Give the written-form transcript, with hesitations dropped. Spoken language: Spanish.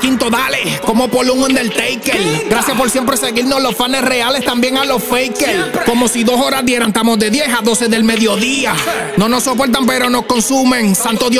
quinto, dale, como por un Undertaker. Gracias por siempre seguirnos, los fans reales, también a los fakers. Como si 2 horas dieran, estamos de 10 a 12 del mediodía. No nos soportan, pero nos consumen. Santo Dios